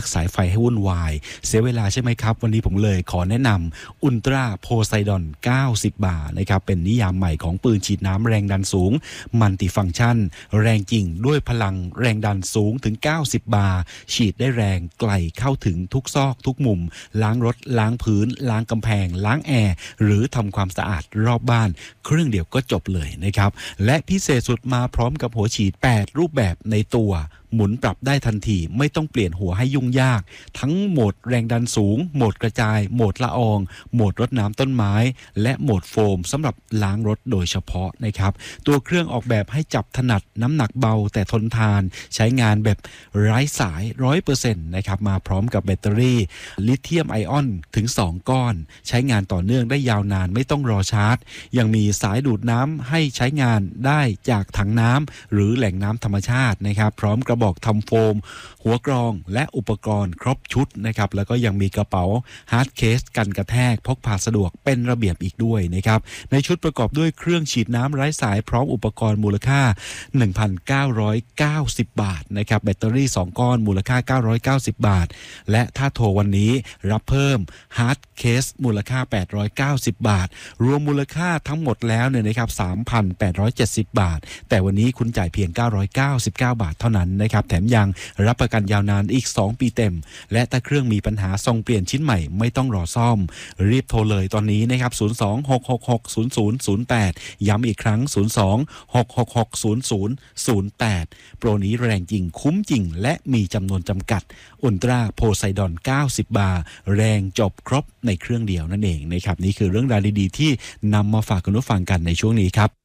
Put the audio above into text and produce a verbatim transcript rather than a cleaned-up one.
สายไฟให้วุ่นวายเสียเวลาใช่ไหมครับวันนี้ผมเลยขอแนะนำอุลตราโพไซดอนเก้าสิบบาร์นะครับเป็นนิยามใหม่ของปืนฉีดน้ำแรงดันสูงมัลติฟังก์ชันแรงจริงด้วยพลังแรงดันสูงถึงเก้าสิบบาร์ฉีดได้แรงไกลเข้าถึงทุกซอกทุกมุมล้างรถล้างพื้นล้างกำแพงล้างแอร์หรือทำความสะอาดรอบบ้านเครื่องเดียวก็จบเลยนะครับและพิเศษสุดมาพร้อมกับหัวฉีดแปดรูปแบบในตัวหมุนปรับได้ทันทีไม่ต้องเปลี่ยนหัวให้ยุ่งยากทั้งโหมดแรงดันสูงโหมดกระจายโหมดละอองโหมดรดน้ำต้นไม้และโหมดโฟมสำหรับล้างรถโดยเฉพาะนะครับตัวเครื่องออกแบบให้จับถนัดน้ำหนักเบาแต่ทนทานใช้งานแบบไร้สาย ร้อยเปอร์เซ็นต์ นะครับมาพร้อมกับแบตเตอรี่ลิเธียมไอออนถึงสองก้อนใช้งานต่อเนื่องได้ยาวนานไม่ต้องรอชาร์จยังมีสายดูดน้ำให้ใช้งานได้จากถังน้ำหรือแหล่งน้ำธรรมชาตินะครับพร้อมกระบอกทำโฟมหัวกรองและอุปกรณ์ครบชุดนะครับแล้วก็ยังมีกระเป๋าฮาร์ดเคสกันกระแทกพกพาสะดวกเป็นระเบียบอีกด้วยนะครับในชุดประกอบด้วยเครื่องฉีดน้ำไร้สายพร้อมอุปกรณ์มูลค่า หนึ่งพันเก้าร้อยเก้าสิบ บาทนะครับแบตเตอรี่สองก้อนมูลค่าเก้าร้อยเก้าสิบบาทและถ้าโทรวันนี้รับเพิ่มฮาร์ดเคสมูลค่าแปดร้อยเก้าสิบบาทรวมมูลค่าทั้งหมดแล้วเนี่ยนะครับ สามพันแปดร้อยเจ็ดสิบ บาทแต่วันนี้คุณจ่ายเพียงเก้าร้อยเก้าสิบเก้าบาทเท่านั้นนะครับแถมยังรับประกันยาวนานอีกสองปีเต็มและถ้าเครื่องมีปัญหาส่งเปลี่ยนชิ้นใหม่ไม่ต้องรอซ่อมรีบโทรเลยตอนนี้นะครับศูนย์ สอง หก หก หก ศูนย์ ศูนย์ ศูนย์ แปดย้ำอีกครั้งศูนย์ สอง หก หก หก ศูนย์ ศูนย์ ศูนย์ แปดโปรนี้แรงจริงคุ้มจริงและมีจำนวนจำกัดอุลตราโพไซดอนเก้าสิบบาร์แรงจบครบในเครื่องเดียวนั่นเองนะครับนี่คือเรื่องราวดีๆที่นำมาฝากคุณผู้ฟังกันในช่วงนี้ครับ